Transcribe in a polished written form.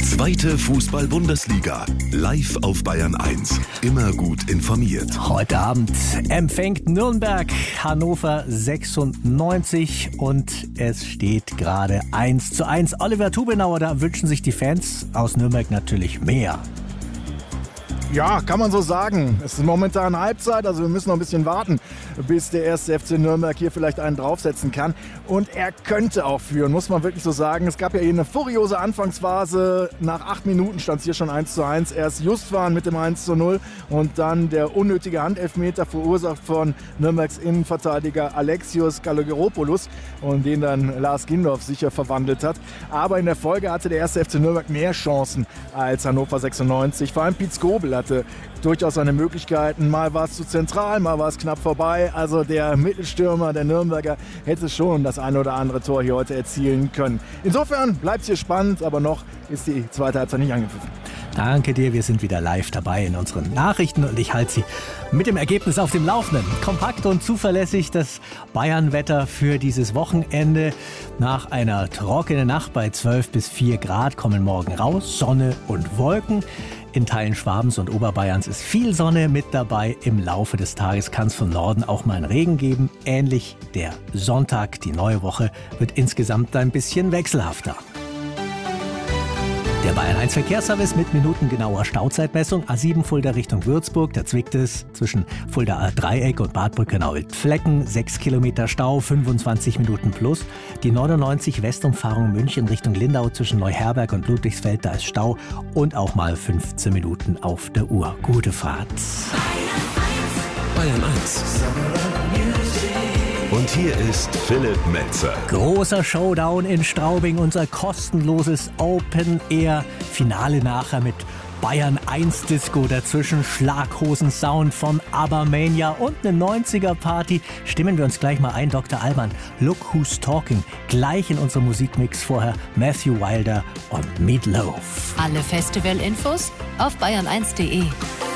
Zweite Fußball-Bundesliga. Live auf Bayern 1. Immer gut informiert. Heute Abend empfängt Nürnberg Hannover 96 und es steht gerade 1:1. Oliver Tubenauer, da wünschen sich die Fans aus Nürnberg natürlich mehr. Ja, kann man so sagen. Es ist momentan Halbzeit, also wir müssen noch ein bisschen warten, bis der erste FC Nürnberg hier vielleicht einen draufsetzen kann. Und er könnte auch führen, muss man wirklich so sagen. Es gab ja hier eine furiose Anfangsphase. Nach 8 Minuten stand es hier schon 1:1. Erst Justwan mit dem 1:0 und dann der unnötige Handelfmeter verursacht von Nürnbergs Innenverteidiger Alexios Kalogeropoulos und den dann Lars Gindorf sicher verwandelt hat. Aber in der Folge hatte der erste FC Nürnberg mehr Chancen als Hannover 96. Vor allem Piet Skobel hatte durchaus seine Möglichkeiten. Mal war es zu zentral, mal war es knapp vorbei. Also der Mittelstürmer, der Nürnberger, hätte schon das eine oder andere Tor hier heute erzielen können. Insofern bleibt es hier spannend, aber noch ist die zweite Halbzeit nicht angepfiffen. Danke dir, wir sind wieder live dabei in unseren Nachrichten und ich halte Sie mit dem Ergebnis auf dem Laufenden. Kompakt und zuverlässig das Bayern-Wetter für dieses Wochenende. Nach einer trockenen Nacht bei 12 bis 4 Grad kommen morgen raus Sonne und Wolken. In Teilen Schwabens und Oberbayerns ist viel Sonne mit dabei. Im Laufe des Tages kann es vom Norden auch mal einen Regen geben. Ähnlich der Sonntag, die neue Woche, wird insgesamt ein bisschen wechselhafter. Der Bayern 1 Verkehrsservice mit minutengenauer Stauzeitmessung. A7 Fulda Richtung Würzburg, da zwickt es zwischen Fulda Dreieck und Bad Brückenau-Flecken. 6 Kilometer Stau, 25 Minuten plus. Die 99 Westumfahrung München Richtung Lindau zwischen Neuherberg und Ludwigsfeld, da ist Stau und auch mal 15 Minuten auf der Uhr. Gute Fahrt. Bayern 1. Und hier ist Philipp Metzer. Großer Showdown in Straubing, unser kostenloses Open-Air-Finale nachher mit Bayern 1 Disco, dazwischen Schlaghosen-Sound von ABBA-Mania und eine 90er-Party. Stimmen wir uns gleich mal ein, Dr. Alban, Look Who's Talking, gleich in unserem Musikmix vorher Matthew Wilder und Meat Loaf. Alle Festival-Infos auf bayern1.de.